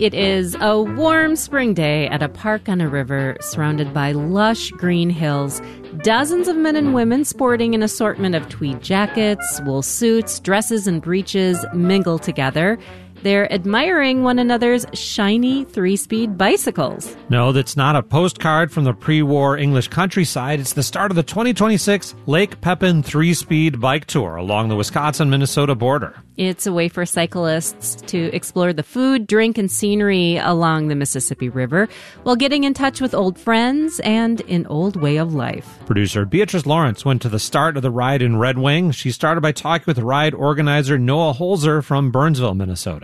It is a warm spring day at a park on a river surrounded by lush green hills. Dozens of men and women sporting an assortment of tweed jackets, wool suits, dresses, and breeches mingle together. They're admiring one another's shiny three-speed bicycles. No, that's not a postcard from the pre-war English countryside. It's the start of the 2026 Lake Pepin three-speed bike tour along the Wisconsin-Minnesota border. It's a way for cyclists to explore the food, drink, and scenery along the Mississippi River while getting in touch with old friends and an old way of life. Producer Beatrice Lawrence went to the start of the ride in Red Wing. She started by talking with ride organizer Noah Holzer from Burnsville, Minnesota.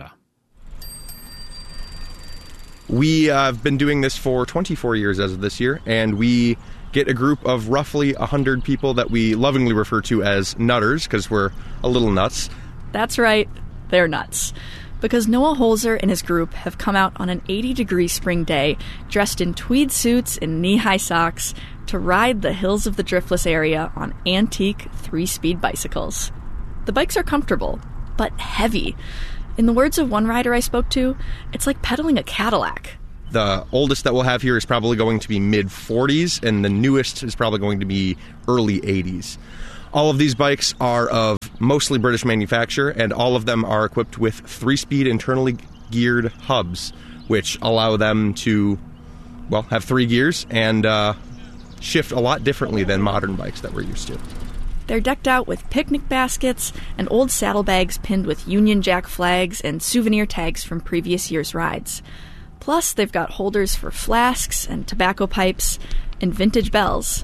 We have been doing this for 24 years as of this year, and we get a group of roughly 100 people that we lovingly refer to as nutters because we're a little nuts. That's right, they're nuts. Because Noah Holzer and his group have come out on an 80-degree spring day, dressed in tweed suits and knee-high socks, to ride the hills of the Driftless area on antique three-speed bicycles. The bikes are comfortable, but heavy. In the words of one rider I spoke to, it's like pedaling a Cadillac. The oldest that we'll have here is probably going to be mid-40s, and the newest is probably going to be early 80s. All of these bikes are of mostly British manufacture, and all of them are equipped with three-speed internally geared hubs, which allow them to, well, have three gears and shift a lot differently than modern bikes that we're used to. They're decked out with picnic baskets and old saddlebags pinned with Union Jack flags and souvenir tags from previous year's rides. Plus, they've got holders for flasks and tobacco pipes and vintage bells.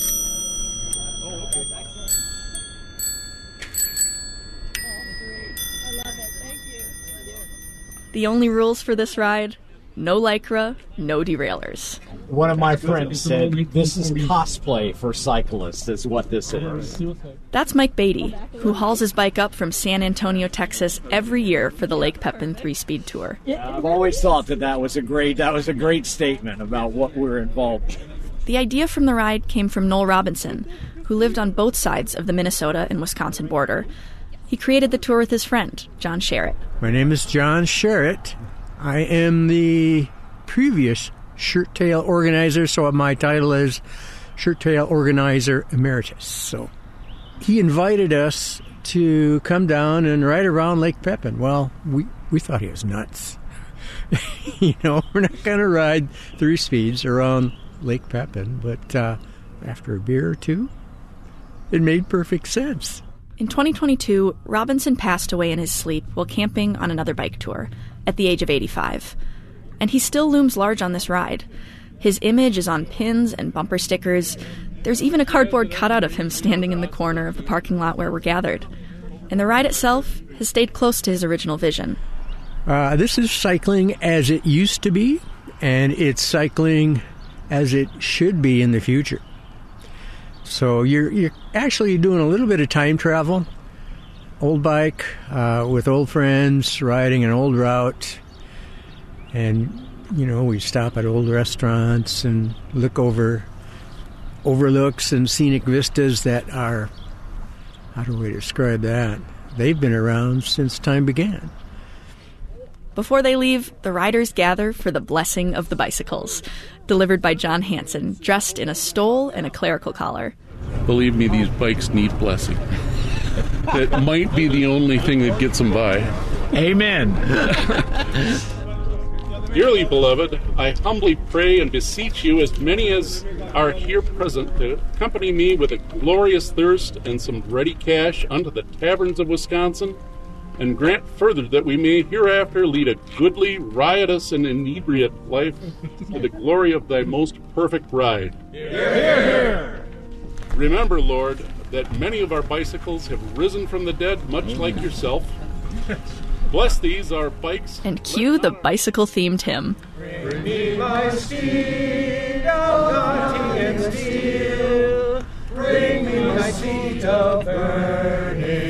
The only rules for this ride: no Lycra, no deraillers. One of my friends said, this is cosplay for cyclists, is what this is. That's Mike Beatty, who hauls his bike up from San Antonio, Texas, every year for the Lake Pepin three-speed tour. I've always thought that was a great statement about what we're involved in. The idea from the ride came from Noel Robinson, who lived on both sides of the Minnesota and Wisconsin border. He created the tour with his friend, John Sherritt. My name is John Sherritt. I am the previous Shirt Tail organizer, so my title is Shirt Tail Organizer Emeritus. So he invited us to come down and ride around Lake Pepin. Well, we thought he was nuts. We're not going to ride three speeds around Lake Pepin, but after a beer or two, it made perfect sense. In 2022, Robinson passed away in his sleep while camping on another bike tour at the age of 85. And he still looms large on this ride. His image is on pins and bumper stickers. There's even a cardboard cutout of him standing in the corner of the parking lot where we're gathered. And the ride itself has stayed close to his original vision. This is cycling as it used to be, and it's cycling as it should be in the future. So you're actually doing a little bit of time travel. Old bike with old friends, riding an old route. And, we stop at old restaurants and look over overlooks and scenic vistas that are, how do we describe that? They've been around since time began. Before they leave, the riders gather for the blessing of the bicycles, delivered by John Hansen, dressed in a stole and a clerical collar. Believe me, these bikes need blessing. It might be the only thing that gets them by. Amen. Dearly beloved, I humbly pray and beseech you, as many as are here present, to accompany me with a glorious thirst and some ready cash unto the taverns of Wisconsin, and grant further that we may hereafter lead a goodly, riotous, and inebriate life to the glory of thy most perfect ride. Hear, hear, hear. Remember, Lord, that many of our bicycles have risen from the dead, much like yourself. Bless these, our bikes. And cue the bicycle-themed hymn. Bring me my steed of naughty and steel. Bring me my seat of burning.